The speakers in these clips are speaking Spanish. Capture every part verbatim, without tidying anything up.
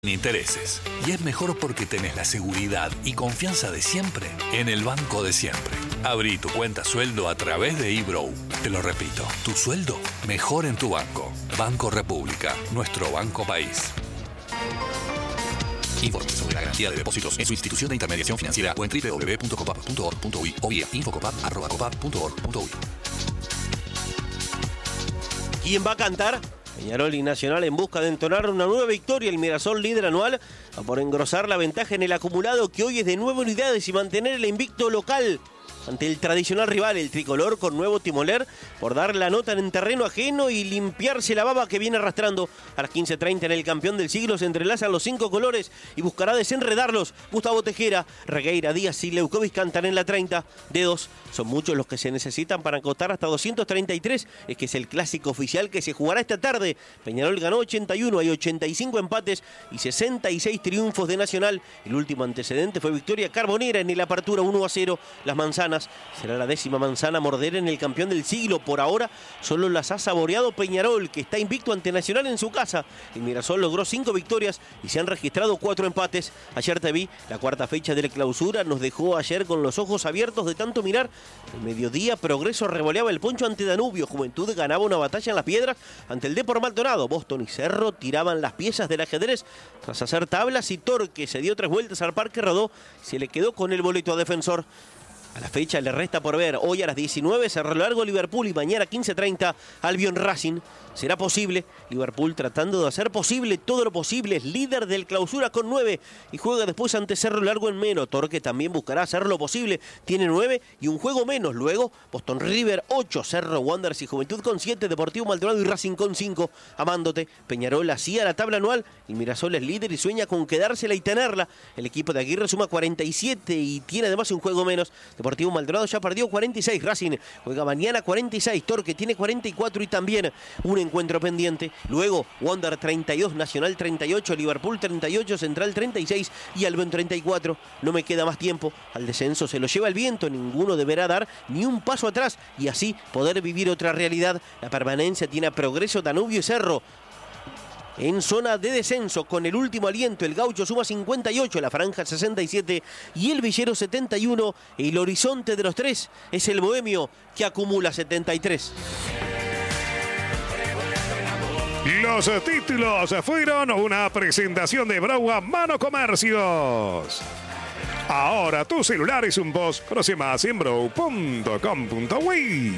intereses. Y es mejor porque tenés la seguridad y confianza de siempre en el banco de siempre. Abrí tu cuenta sueldo a través de eBrow. Te lo repito, tu sueldo mejor en tu banco. Banco República, nuestro banco país. Informe sobre la garantía de depósitos en su institución de intermediación financiera o en doble u doble u doble u punto copap punto org punto uy o vía infocopap arroba copap punto org punto uy. ¿Quién va a cantar? Peñarol y Nacional en busca de entonar una nueva victoria. El Mirasol, líder anual, va por engrosar la ventaja en el acumulado, que hoy es de nueve unidades, y mantener el invicto local ante el tradicional rival, el tricolor, con nuevo timoler, por dar la nota en terreno ajeno y limpiarse la baba que viene arrastrando. A las quince treinta en el campeón del siglo se entrelazan los cinco colores y buscará desenredarlos. Gustavo Tejera, Regueira, Díaz y Leukovic cantan en la treinta. Dedos son muchos los que se necesitan para acotar hasta doscientos treinta y tres. Es que es el clásico oficial que se jugará esta tarde. Peñarol ganó ochenta y uno, hay ochenta y cinco empates y sesenta y seis triunfos de Nacional. El último antecedente fue victoria carbonera en el Apertura uno a cero. Las manzanas será la décima manzana a morder en el campeón del siglo. Por ahora solo las ha saboreado Peñarol, que está invicto ante Nacional en su casa. El Mirasol logró cinco victorias y se han registrado cuatro empates. Ayer te vi, la cuarta fecha de la clausura nos dejó ayer con los ojos abiertos de tanto mirar. El mediodía, Progreso revoleaba el poncho ante Danubio. Juventud ganaba una batalla en las piedras ante el Depor Maldonado. Boston y Cerro tiraban las piezas del ajedrez tras hacer tablas, y Torque se dio tres vueltas al Parque Rodó y se le quedó con el boleto a Defensor. A la fecha le resta por ver. Hoy a las diecinueve Cerro Largo Liverpool y mañana quince treinta Albion Racing. ¿Será posible? Liverpool tratando de hacer posible todo lo posible. Es líder del clausura con nueve y juega después ante Cerro Largo en menos. Torque también buscará hacer lo posible. Tiene nueve y un juego menos. Luego Boston River ocho, Cerro Wanderers y Juventud con siete, Deportivo Maldonado y Racing con cinco. Amándote, Peñarol hacía la tabla anual. Y Mirasol es líder y sueña con quedársela y tenerla. El equipo de Aguirre suma cuarenta y siete y tiene además un juego menos. Deportivo Maldonado ya perdió cuarenta y seis. Racing juega mañana cuarenta y seis. Torque tiene cuarenta y cuatro y también un encuentro pendiente. Luego Wander treinta y dos, Nacional treinta y ocho, Liverpool treinta y ocho, Central treinta y seis y Albion treinta y cuatro. No me queda más tiempo. Al descenso se lo lleva el viento. Ninguno deberá dar ni un paso atrás y así poder vivir otra realidad. La permanencia tiene a Progreso, Danubio y Cerro en zona de descenso con el último aliento. El Gaucho suma cincuenta y ocho, la Franja sesenta y siete y el Villero setenta y uno. El horizonte de los tres es el Bohemio, que acumula setenta y tres. Los títulos fueron una presentación de Brau Mano Comercios. Ahora tu celular es un boss. Conoce más en brau punto com punto uy.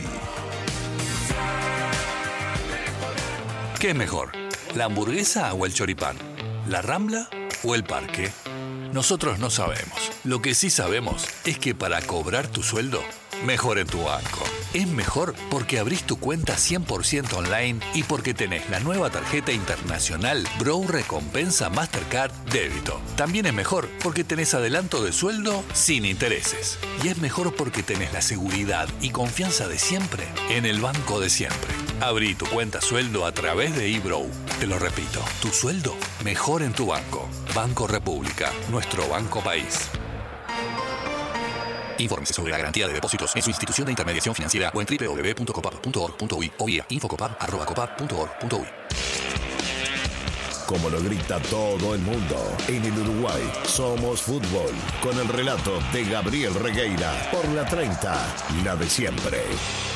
¿Qué es mejor? ¿La hamburguesa o el choripán? ¿La Rambla o el Parque? Nosotros no sabemos. Lo que sí sabemos es que para cobrar tu sueldo, mejor en tu banco. Es mejor porque abrís tu cuenta cien por ciento online y porque tenés la nueva tarjeta internacional Brau Recompensa Mastercard Débito. También es mejor porque tenés adelanto de sueldo sin intereses. Y es mejor porque tenés la seguridad y confianza de siempre en el banco de siempre. Abrí tu cuenta sueldo a través de eBrow. Te lo repito, tu sueldo mejor en tu banco. Banco República, nuestro banco país. Infórmese sobre la garantía de depósitos en su institución de intermediación financiera o en doble u doble u doble u punto copap punto org punto uy o vía infocopap arroba copap punto org punto uy. Como lo grita todo el mundo, en el Uruguay somos fútbol, con el relato de Gabriel Regueira por la treinta, la de siempre.